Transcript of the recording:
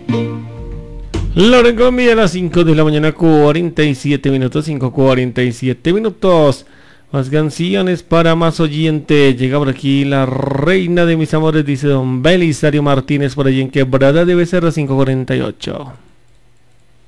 La hora en Colombia a las 5 de la mañana, 47 minutos, 5:47 minutos. Más canciones para más oyentes. Llega por aquí la reina de mis amores, dice don Belisario Martínez, por allí en Quebrada de Becerra, 5:48.